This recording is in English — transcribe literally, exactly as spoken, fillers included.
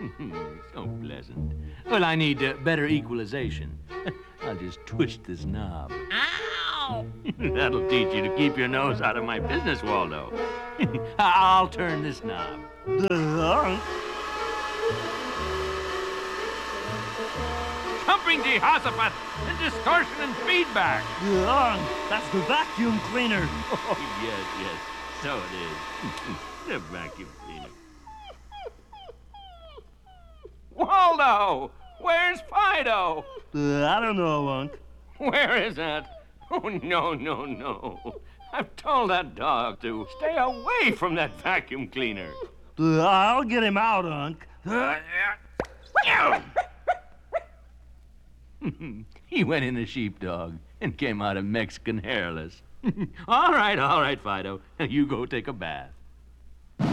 So pleasant. Well, I need uh, better equalization. I'll just twist this knob. Ow! That'll teach you to keep your nose out of my business, Waldo. I'll turn this knob. Pumping Jehoshaphat and distortion and feedback. That's the vacuum cleaner. Oh, yes, yes. So it is. The vacuum cleaner. Waldo! Where's Fido? Uh, I don't know, Unc. Where is that? Oh, no, no, no. I've told that dog to stay away from that vacuum cleaner. Uh, I'll get him out, Unc. He went in a sheepdog and came out a Mexican hairless. All right, all right, Fido. You go take a bath.